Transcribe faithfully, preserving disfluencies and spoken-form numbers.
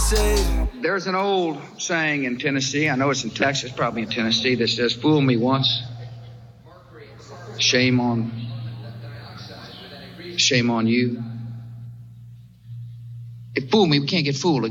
saved. There's an old saying in Tennessee, I know it's in Texas, probably in Tennessee, that says, fool me once, shame on, shame on you. If fool me, we can't get fooled again.